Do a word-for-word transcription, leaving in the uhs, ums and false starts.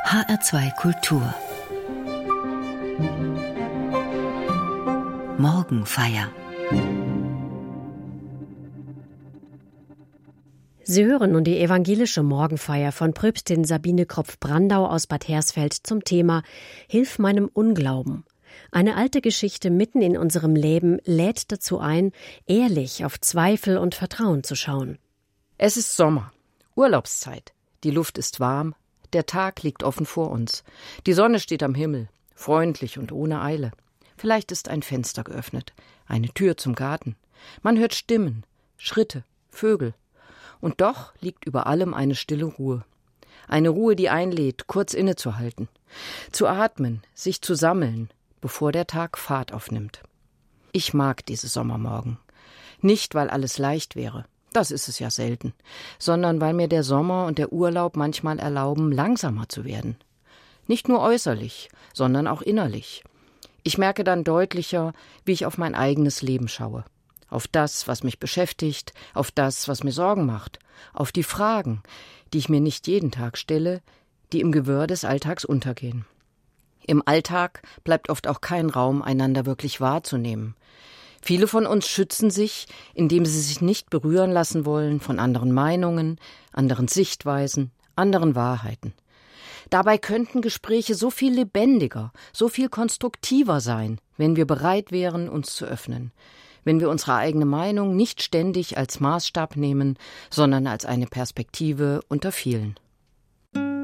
H R zwei Kultur Morgenfeier. Sie hören nun die evangelische Morgenfeier von Pröpstin Sabine Kropf-Brandau aus Bad Hersfeld zum Thema »Hilf meinem Unglauben«. Eine alte Geschichte mitten in unserem Leben lädt dazu ein, ehrlich auf Zweifel und Vertrauen zu schauen. Es ist Sommer, Urlaubszeit. Die Luft ist warm, der Tag liegt offen vor uns. Die Sonne steht am Himmel, freundlich und ohne Eile. Vielleicht ist ein Fenster geöffnet, eine Tür zum Garten. Man hört Stimmen, Schritte, Vögel. Und doch liegt über allem eine stille Ruhe. Eine Ruhe, die einlädt, kurz innezuhalten, zu atmen, sich zu sammeln, bevor der Tag Fahrt aufnimmt. Ich mag diese Sommermorgen. Nicht, weil alles leicht wäre, das ist es ja selten, sondern weil mir der Sommer und der Urlaub manchmal erlauben, langsamer zu werden. Nicht nur äußerlich, sondern auch innerlich. Ich merke dann deutlicher, wie ich auf mein eigenes Leben schaue. Auf das, was mich beschäftigt, auf das, was mir Sorgen macht, auf die Fragen, die ich mir nicht jeden Tag stelle, die im Gewirr des Alltags untergehen. Im Alltag bleibt oft auch kein Raum, einander wirklich wahrzunehmen. Viele von uns schützen sich, indem sie sich nicht berühren lassen wollen von anderen Meinungen, anderen Sichtweisen, anderen Wahrheiten. Dabei könnten Gespräche so viel lebendiger, so viel konstruktiver sein, wenn wir bereit wären, uns zu öffnen. Wenn wir unsere eigene Meinung nicht ständig als Maßstab nehmen, sondern als eine Perspektive unter vielen.